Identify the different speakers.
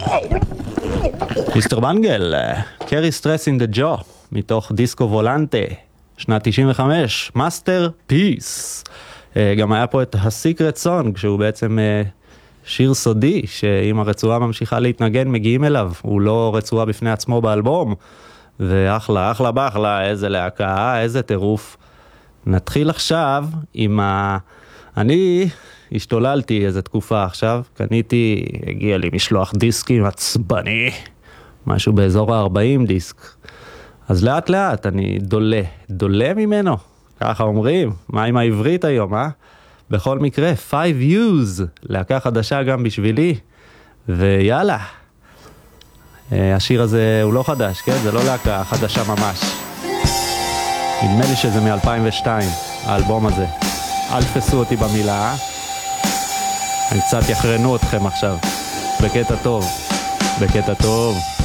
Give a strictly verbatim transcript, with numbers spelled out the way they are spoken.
Speaker 1: מיסטר בנגל, קרי סטרס אין דה ג'ו, מתוך דיסקו וולנטה, שנת תשעים וחמש, מאסטר פיס. גם היה פה את הסיקרט סונג, שהוא בעצם שיר סודי, שאם הרצועה ממשיכה להתנגן, מגיעים אליו. הוא לא רצועה בפני עצמו באלבום, ואחלה, אחלה באחלה, איזה להקה, איזה טירוף. נתחיל עכשיו עם ה... אני השתוללתי איזה תקופה עכשיו, קניתי, הגיע לי משלוח דיסקים עצבני, משהו באזור ה-ארבעים דיסק. אז לאט לאט אני דולה, דולה ממנו, ככה אומרים, מה עם העברית היום, אה? בכל מקרה, five U's, להקה חדשה גם בשבילי, ויאללה. השיר הזה הוא לא חדש, כן? זה לא להקה חדשה ממש. נדמה לי שזה מ-אלפיים ושתיים, האלבום הזה. אל תפסו אותי במילה, אני קצת יחרנו אתכם עכשיו, בקטע טוב, בקטע טוב.